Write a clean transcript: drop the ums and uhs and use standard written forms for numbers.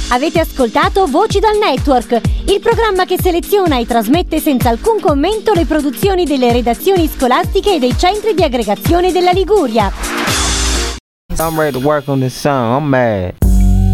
Avete ascoltato Voci dal Network, il programma che seleziona e trasmette senza alcun commento le produzioni delle redazioni scolastiche e dei centri di aggregazione della Liguria. I'm ready to work on this song. I'm mad.